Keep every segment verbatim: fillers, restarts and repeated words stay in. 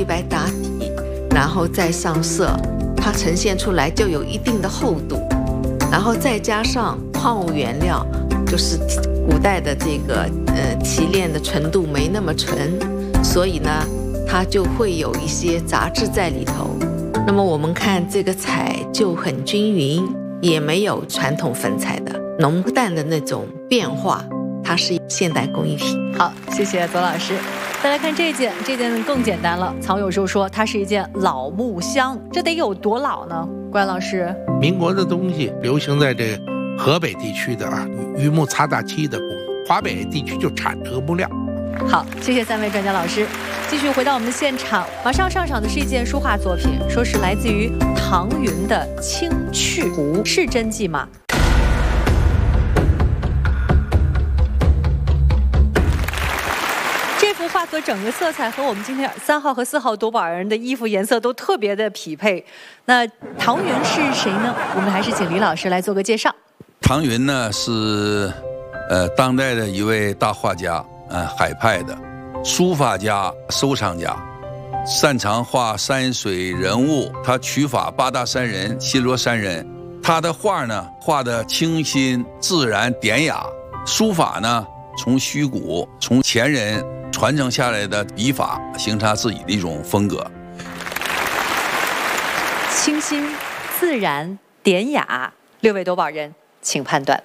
黑白打底，然后再上色，它呈现出来就有一定的厚度，然后再加上矿物原料，就是古代的这个呃提炼的纯度没那么纯，所以呢，它就会有一些杂质在里头。那么我们看这个彩就很均匀，也没有传统粉彩的浓淡的那种变化，它是现代工艺品。 好，谢谢左老师。再来看这件，这件更简单了。曹友寿说它是一件老木箱，这得有多老呢？关老师， 民国的东西流行在这个河北地区的啊榆木擦大漆的工艺，华北地区就产这个木料。 好，谢谢三位专家老师。继续回到我们的现场，马上上场的是一件书画作品，说是来自于唐云的《清去图》，是真迹吗？这幅画和整个色彩和我们今天三号和四号夺宝人的衣服颜色都特别的匹配。那唐云是谁呢？我们还是请李老师来做个介绍。 唐云呢是呃当代的一位大画家，呃海派的书法家、收藏家，擅长画山水人物。他取法八大山人、新罗山人。他的画呢画的清新自然典雅，书法呢从虚古从前人传承下来的笔法，形成他自己的一种风格。 清新、自然、典雅，六位夺宝人，请判断。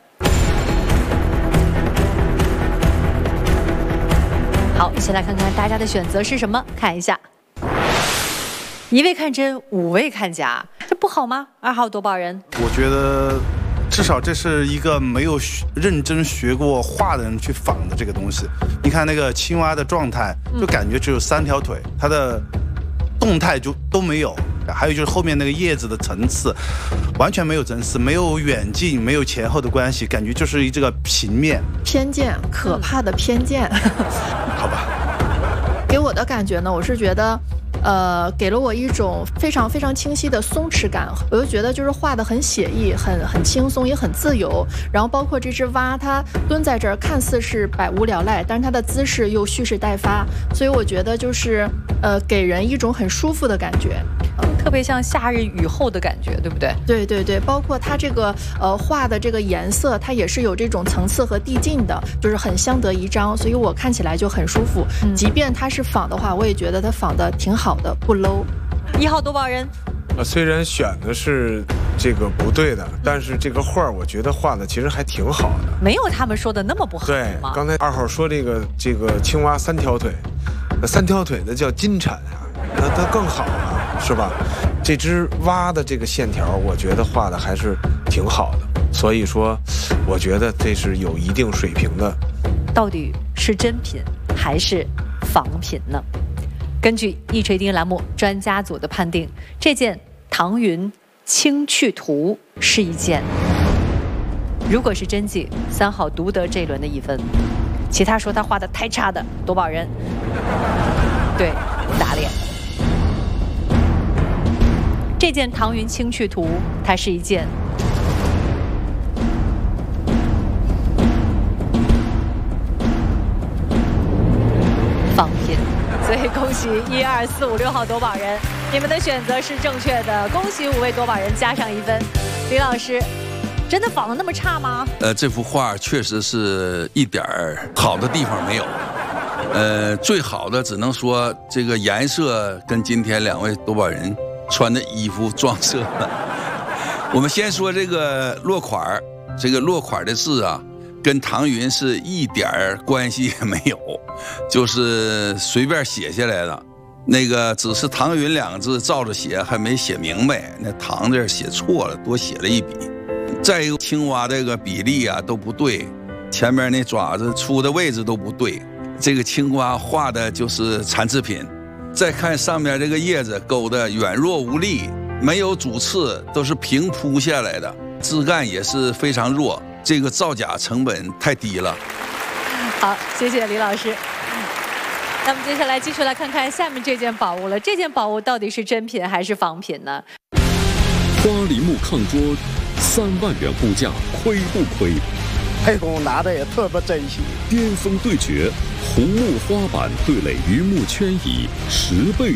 好，一起来看看大家的选择是什么？看一下，一位看真，五位看假，这不好吗？二号夺宝人， 我觉得至少这是一个没有认真学过画的人去仿的这个东西。你看那个青蛙的状态，就感觉只有三条腿，它的动态就都没有。还有就是后面那个叶子的层次，完全没有层次，没有远近，没有前后的关系，感觉就是这个平面。 偏见，可怕的偏见。 好吧。 给我的感觉呢，我是觉得。呃，给了我一种非常非常清晰的松弛感，我就觉得就是画得很写意，很很轻松，也很自由。然后包括这只蛙，它蹲在这儿，看似是百无聊赖，但是它的姿势又蓄势待发，所以我觉得就是呃，给人一种很舒服的感觉。 特别像夏日雨后的感觉，对不对？ 对对对，包括它这个呃画的这个颜色，它也是有这种层次和递进的，就是很相得益彰，所以我看起来就很舒服。嗯、即便它是仿的话，我也觉得它仿的挺好的，不 low。 一号夺宝人， 呃，虽然选的是这个不对的，但是这个画我觉得画的其实还挺好的， 没有他们说的那么不好。 对，刚才二号说这个这个青蛙三条腿，那三条腿的叫金蝉啊，那它更好了，是吧？这只蛙的这个线条，我觉得画的还是挺好的，所以说，我觉得这是有一定水平的。 到底是真品还是仿品呢？根据一锤定音栏目专家组的判定，这件唐云清去图是一件，如果是真迹，三号独得这一轮的一分。其他说他画的太差的夺宝人，对，打脸。这件唐云清去图，它是一件仿品，所以恭喜一二四五六号夺宝人，你们的选择是正确的，恭喜五位夺宝人加上一分。李老师，真的仿的那么差吗？ 呃，这幅画确实是一点儿好的地方没有。呃，最好的只能说这个颜色跟今天两位夺宝人穿的衣服撞色了。我们先说这个落款，这个落款的字啊，跟唐云是一点关系也没有，就是随便写下来的。那个只是唐云两个字照着写，还没写明白，那唐字写错了，多写了一笔。再一个，青蛙这个比例啊都不对，前面那爪子出的位置都不对，这个青蛙画的就是残次品。再看上面这个叶子勾的软弱无力，没有主次，都是平铺下来的，枝干也是非常弱，这个造假成本太低了。 好，谢谢李老师。那么接下来继续来看看下面这件宝物了，这件宝物到底是真品还是仿品呢？ 花梨木炕桌，三万元估价，亏不亏？ 哎呦，拿的也特别珍惜。 巅峰对决，红木花板对垒榆木圈椅，十倍